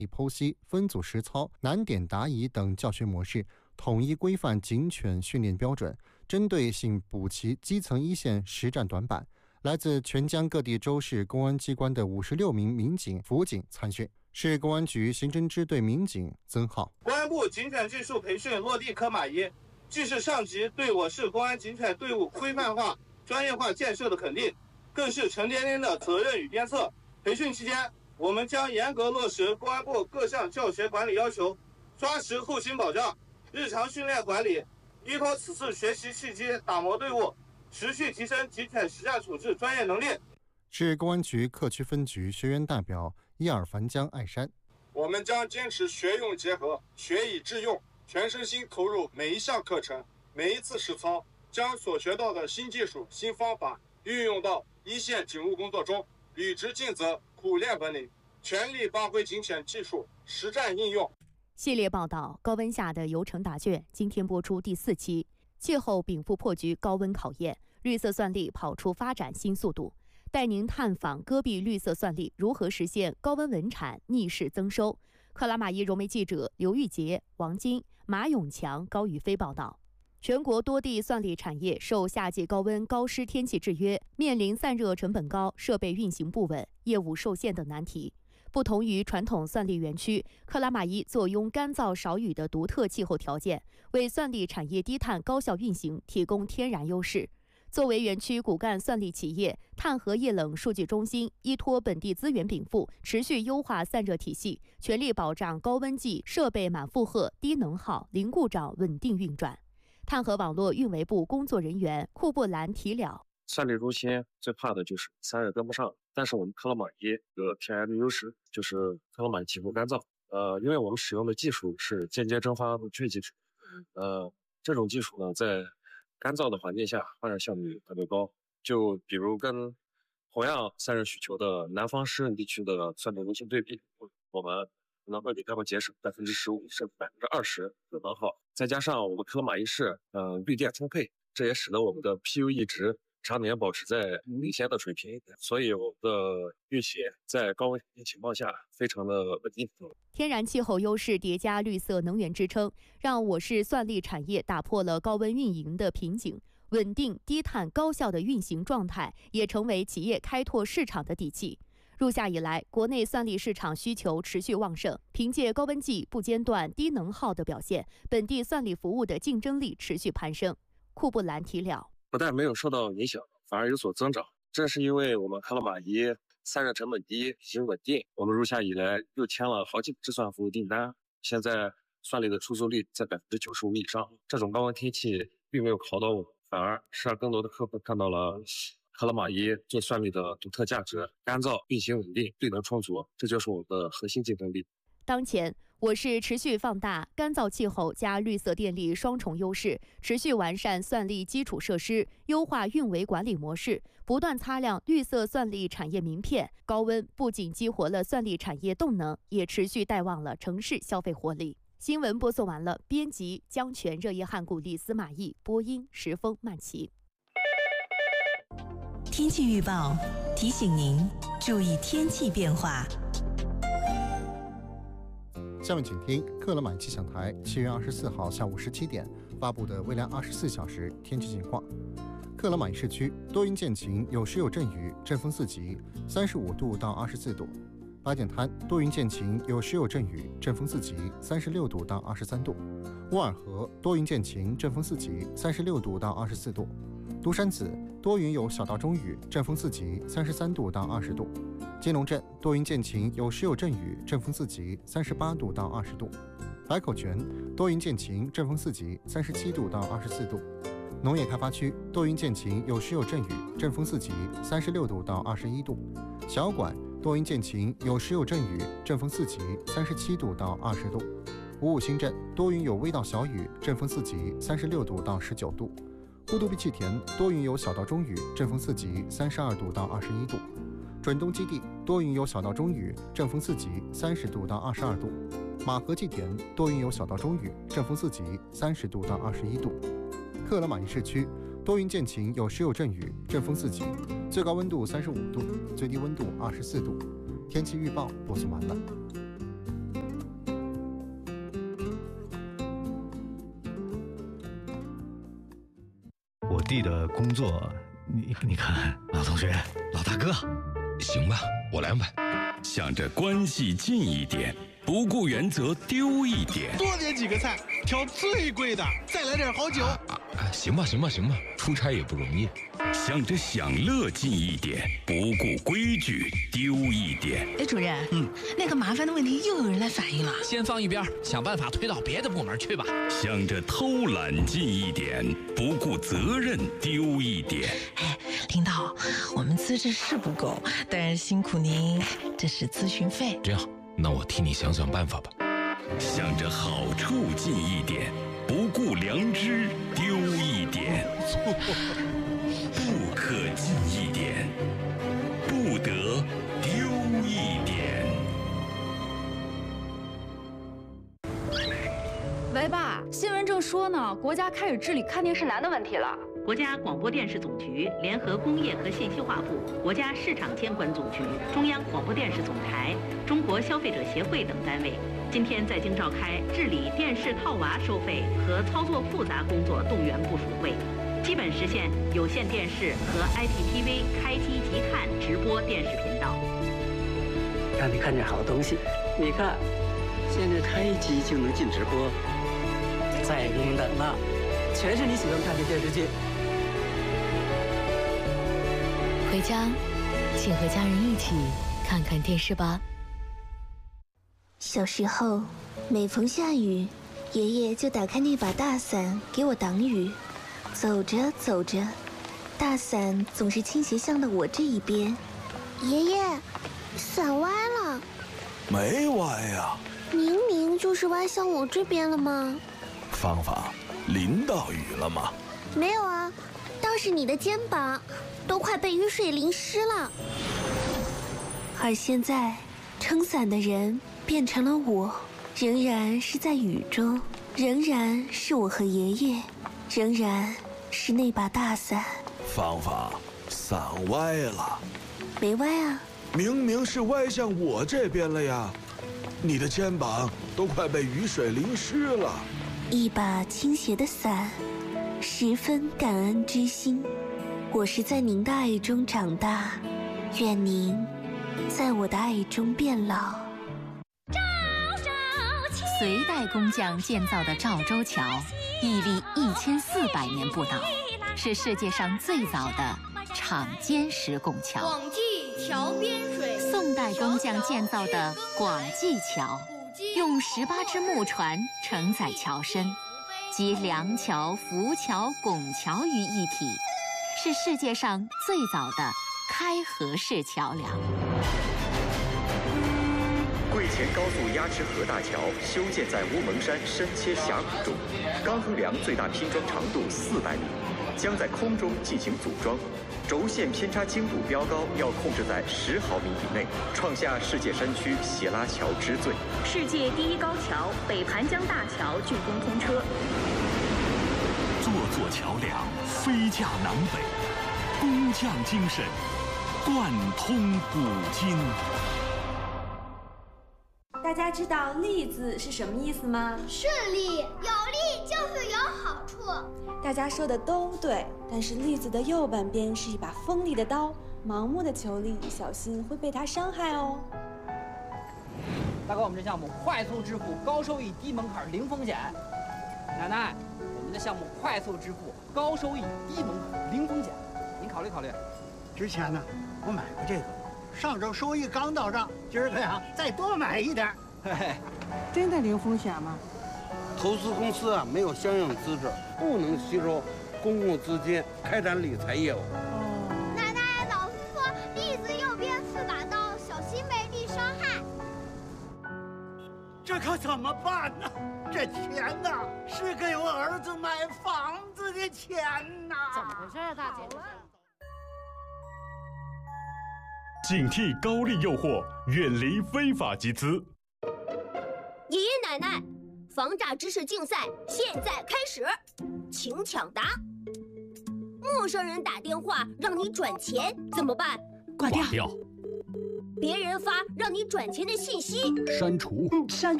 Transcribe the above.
以剖析、分组实操、难点答疑等教学模式，统一规范警犬训练标准，针对性补齐基层一线实战短板。来自全疆各地州市公安机关的56名民警、辅警参训。市公安局刑侦支队民警曾浩： 公安部警犬技术培训落地科马一，既是上级对我市公安警犬队伍规范化、专业化建设的肯定，更是沉甸甸的责任与鞭策。培训期间，我们将严格落实公安部各项教学管理要求，抓实后勤保障、日常训练管理，依托此次学习契机，打磨队伍，持续提升警犬实战处置专业能力。 市公安局克区分局学员代表伊尔凡江艾山： 我们将坚持学用结合、学以致用，全身心投入每一项课程、每一次实操，将所学到的新技术、新方法运用到一线警务工作中，履职尽责，苦练本领，全力发挥警犬技术实战应用。 系列报道：高温下的游程答卷，今天播出第4期。气候禀赋破局高温考验，绿色算力跑出发展新速度。带您探访戈壁绿色算力如何实现高温稳产、逆势增收。克拉玛依融媒记者刘玉杰、王金、马永强、高宇飞报道。全国多地算力产业受夏季高温高湿天气制约，面临散热成本高、设备运行不稳、业务受限等难题。不同于传统算力园区，克拉玛依坐拥干燥少雨的独特气候条件，为算力产业低碳高效运行提供天然优势。作为园区骨干算力企业，碳核液冷数据中心依托本地资源禀赋，持续优化散热体系，全力保障高温季设备满负荷、低能耗、零故障稳定运转。碳核网络运维部工作人员库布兰提了： 算力中心最怕的就是散热跟不上，但是我们克拉玛依有天然的优势，就是克拉玛依气候干燥。因为我们使用的技术是间接蒸发冷却技术，这种技术呢，在干燥的环境下发热效率特别高。就比如跟同样散热需求的南方湿润地区的算力中心对比，我们可能会给他们节省15%甚至20%的能耗。再加上我们克拉玛依市绿电充沛，这也使得我们的 PUE 值常年保持在领先的水平，所以我们的运气在高温情况下非常的稳定。 天然气候优势叠加绿色能源支撑，让我市算力产业打破了高温运营的瓶颈，稳定、低碳、高效的运行状态也成为企业开拓市场的底气。入夏以来，国内算力市场需求持续旺盛，凭借高温季不间断、低能耗的表现，本地算力服务的竞争力持续攀升。库布兰提了： 不但没有受到影响，反而有所增长。正是因为我们克拉玛依散热成本低、运行稳定，我们入夏以来又签了好几个制算服务订单，现在算力的出租率在95%以上。这种高温天气并没有考倒我们，反而是让更多的客户看到了克拉玛依做算力的独特价值：干燥、运行稳定、绿能充足，这就是我们的核心竞争力。 当前，我市持续放大干燥气候加绿色电力双重优势，持续完善算力基础设施，优化运维管理模式，不断擦亮绿色算力产业名片。高温不仅激活了算力产业动能，也持续带旺了城市消费活力。新闻播送完了，编辑江泉、热叶汉古丽、司马懿，播音石峰、曼琪。 天气预报提醒您注意天气变化。 下面请听克拉玛依气象台7月24号下午17点发布的未来24小时天气情况。克拉玛依市区多云见晴，有时有阵雨，阵风4级，35度到24度。八点滩多云见晴，有时有阵雨，阵风4级，36度到23度。乌尔河多云见晴，阵风4级，36度到24度。独山子多云有小到中雨，阵风4级，33度到20度。金龙镇多云见晴，有时有阵雨，阵风4级，38度到20度。白口泉多云见晴，阵风4级，37度到24度。农业开发区多云见晴，有时有阵雨，阵风4级，36度到21度。小管多云见晴，有时有阵雨，阵风4级，37度到20度。五五新镇多云有微到小雨，阵风4级，36度到19度。呼都碧气田多云有小到中雨，阵风4级，32度到21度。准东基地多云有小到中雨，阵风4级，30度到22度。马河祭田多云有小到中雨，阵风4级，30度到21度。克拉玛依市区多云见晴，有时有阵雨，阵风4级，最高温度35度，最低温度24度。天气预报播送完了。 弟的工作，你看，老同学、老大哥， 行吧，我来安排。想着关系近一点，不顾原则丢一点， 多点几个菜，挑最贵的，再来点好酒。 行吧，出差也不容易。想着享乐近一点，不顾规矩丢一点。 哎，主任，那个麻烦的问题又有人来反映了， 先放一边，想办法推到别的部门去吧。 想着偷懒近一点，不顾责任丢一点。 哎，领导，我们资质是不够，但是辛苦您，这是咨询费。 这样，那我替你想想办法吧。想着好处近一点，不顾良知丢一点。不可近一点，不得丢一点。 喂，爸，新闻正说呢，国家开始治理看电视难的问题了。 国家广播电视总局联合工业和信息化部、国家市场监管总局、中央广播电视总台、中国消费者协会等单位，今天在京召开治理电视套娃收费和操作复杂工作动员部署会，基本实现有线电视和 IPTV 开机即看直播电视频道。 让你看见好东西，你看，现在开机就能进直播，再不用等了，全是你喜欢看的电视剧。 回家，请和家人一起看看电视吧。 小时候，每逢下雨，爷爷就打开那把大伞给我挡雨。走着走着，大伞总是倾斜向了我这一边。 爷爷，伞歪了。 没歪呀， 明明就是歪向我这边了吗？ 芳芳，淋到雨了吗？ 没有啊，倒是你的肩膀都快被雨水淋湿了。 而现在，撑伞的人变成了我，仍然是在雨中，仍然是我和爷爷，仍然是那把大伞。 芳芳，伞歪了。 没歪啊， 明明是歪向我这边了呀，你的肩膀都快被雨水淋湿了。 一把倾斜的伞，十分感恩之心。我是在您的爱中长大，愿您在我的爱中变老。 隋代工匠建造的赵州桥，屹立1400年不倒，是世界上最早的敞肩石拱桥。 广济桥边水。 宋代工匠建造的广济桥，用18只木船承载桥身，集梁桥、浮桥、拱桥于一体，是世界上最早的开合式桥梁。 桂前高速鸭池河大桥修建在乌蒙山深切峡谷中，钢横梁最大拼装长度400米，将在空中进行组装。轴线偏差精度标高要控制在10毫米以内，创下世界山区斜拉桥之最。 世界第一高桥北盘江大桥竣工通车。 座桥梁飞架南北，工匠精神贯通古今。 大家知道“利”字是什么意思吗？ 顺利，有利就是有好处。 大家说的都对，但是“利”字的右半边是一把锋利的刀，盲目的求利，小心会被它伤害哦。 大哥，我们这项目快速支付，高收益，低门槛，零风险。奶奶，我们的项目快速支付，高收益，低门槛，零风险，您考虑考虑。 之前呢，我买过这个。上周收益刚到账，今儿个呀再多买一点。 嘿嘿， 真的零风险吗？ 投资公司啊没有相应资质，不能吸收公共资金开展理财业务。 奶奶，老师说利字右边是把刀，小心被利伤害。 这可怎么办呢？这钱呐是给我儿子买房子的钱呐！ 怎么回事啊，大姐？ 警惕高利诱惑，远离非法集资。 爷爷奶奶，防诈知识竞赛现在开始，请抢答。陌生人打电话让你转钱怎么办？ 挂掉。 别人发让你转钱的信息， 删除。